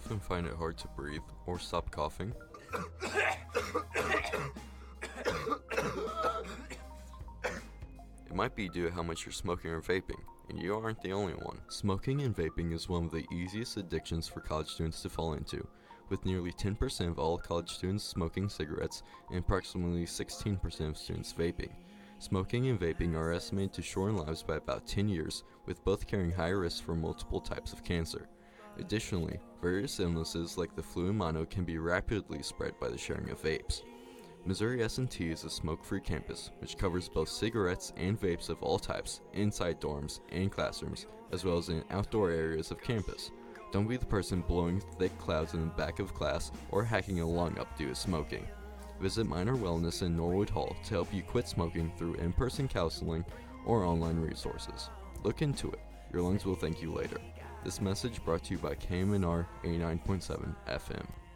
often find it hard to breathe or stop coughing? It might be due to how much you're smoking or vaping, and you aren't the only one. Smoking and vaping is one of the easiest addictions for college students to fall into, with nearly 10% of all college students smoking cigarettes and approximately 16% of students vaping. Smoking and vaping are estimated to shorten lives by about 10 years, with both carrying high risks for multiple types of cancer. Additionally, various illnesses like the flu and mono can be rapidly spread by the sharing of vapes. Missouri S&T is a smoke-free campus, which covers both cigarettes and vapes of all types inside dorms and classrooms, as well as in outdoor areas of campus. Don't be the person blowing thick clouds in the back of class or hacking a lung up due to smoking. Visit Minor Wellness in Norwood Hall to help you quit smoking through in-person counseling or online resources. Look into it. Your lungs will thank you later. This message brought to you by KMNR 89.7 FM.